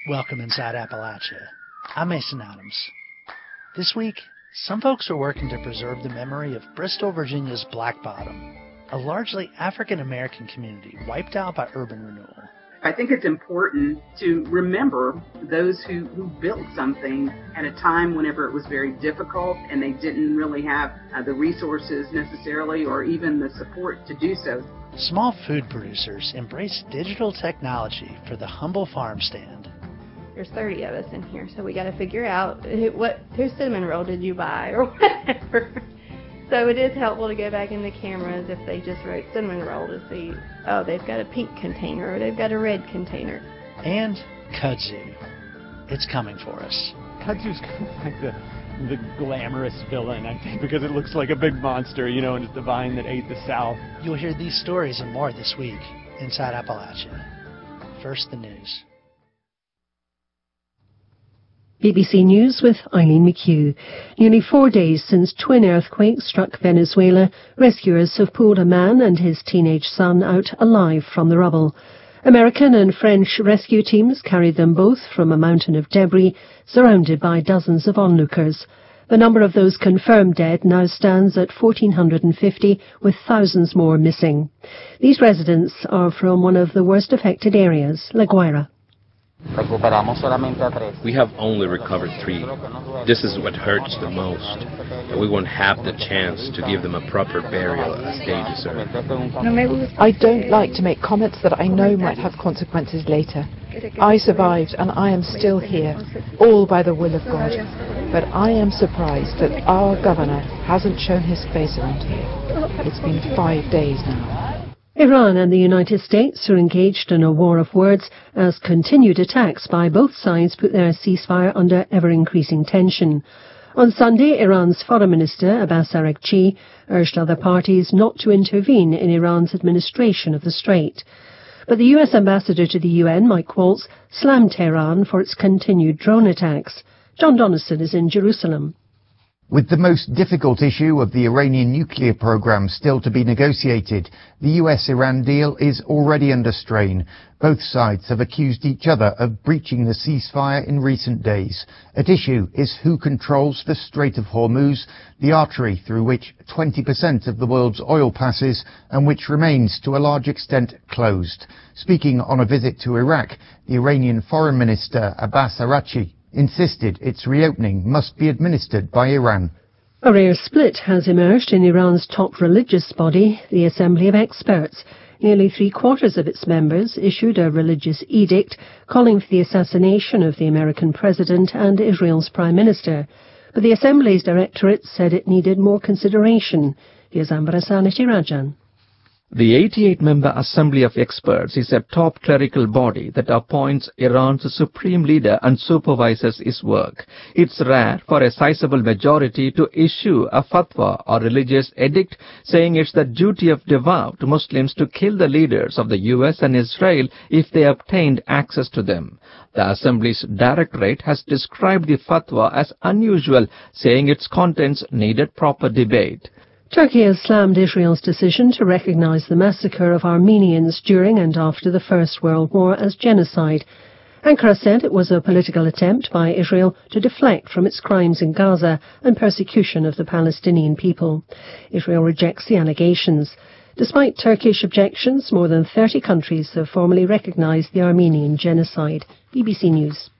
Welcome inside Appalachia. I'm Mason Adams. This week, some folks are working to preserve the memory of Bristol, Virginia's Black Bottom, a largely African-American community wiped out by urban renewal. I think it's important to remember those who built something at a time whenever it was very difficult and they didn't really have the resources necessarily or even the support to do so. Small food producers embrace digital technology for the humble farm stand. There's 30 of us in here, so we got to figure out whose cinnamon roll did you buy or whatever. So it is helpful to go back in the cameras if they just wrote cinnamon roll to see, oh, they've got a pink container or they've got a red container. And kudzu. It's coming for us. Kudzu's kind of like the glamorous villain, I think, because it looks like a big monster, and it's the vine that ate the South. You'll hear these stories and more this week inside Appalachia. First, the news. BBC News with Eileen McHugh. Nearly 4 days since twin earthquakes struck Venezuela, rescuers have pulled a man and his teenage son out alive from the rubble. American and French rescue teams carried them both from a mountain of debris, surrounded by dozens of onlookers. The number of those confirmed dead now stands at 1,450, with thousands more missing. These residents are from one of the worst affected areas, La Guaira. We have only recovered 3. This is what hurts the most, that we won't have the chance to give them a proper burial as they deserve. I don't like to make comments that I know might have consequences later. I survived and I am still here, all by the will of God. But I am surprised that our governor hasn't shown his face around here. It's been 5 days now. Iran and the United States are engaged in a war of words as continued attacks by both sides put their ceasefire under ever-increasing tension. On Sunday, Iran's Foreign Minister Abbas Araghchi urged other parties not to intervene in Iran's administration of the strait. But the US ambassador to the UN, Mike Waltz, slammed Tehran for its continued drone attacks. John Donaldson is in Jerusalem. With the most difficult issue of the Iranian nuclear program still to be negotiated, the US-Iran deal is already under strain. Both sides have accused each other of breaching the ceasefire in recent days. At issue is who controls the Strait of Hormuz, the artery through which 20% of the world's oil passes and which remains to a large extent closed. Speaking on a visit to Iraq, the Iranian Foreign Minister Abbas Araghchi insisted its reopening must be administered by Iran. A rare split has emerged in Iran's top religious body, the Assembly of Experts. Nearly 3/4 of its members issued a religious edict calling for the assassination of the American president and Israel's prime minister. But the Assembly's directorate said it needed more consideration. Here's Ambrasanity Rajan. The 88-member Assembly of Experts is a top clerical body that appoints Iran's supreme leader and supervises his work. It's rare for a sizable majority to issue a fatwa or religious edict saying it's the duty of devout Muslims to kill the leaders of the US and Israel if they obtained access to them. The Assembly's directorate has described the fatwa as unusual, saying its contents needed proper debate. Turkey has slammed Israel's decision to recognize the massacre of Armenians during and after the First World War as genocide. Ankara said it was a political attempt by Israel to deflect from its crimes in Gaza and persecution of the Palestinian people. Israel rejects the allegations. Despite Turkish objections, more than 30 countries have formally recognized the Armenian genocide. BBC News.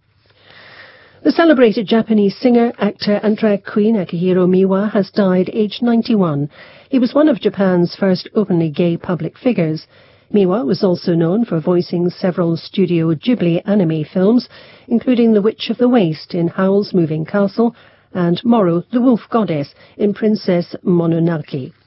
The celebrated Japanese singer, actor and drag queen Akihiro Miwa has died aged 91. He was one of Japan's first openly gay public figures. Miwa was also known for voicing several Studio Ghibli anime films, including The Witch of the Waste in Howl's Moving Castle and Moro, the Wolf Goddess in Princess Mononoke.